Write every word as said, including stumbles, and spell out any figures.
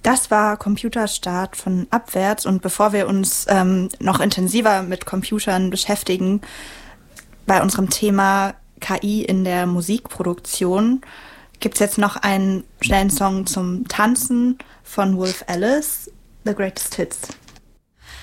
Das war Computerstart von Abwärts. Und bevor wir uns ähm, noch intensiver mit Computern beschäftigen, bei unserem Thema K I in der Musikproduktion, gibt es jetzt noch einen schnellen Song zum Tanzen von Wolf Alice, The Greatest Hits.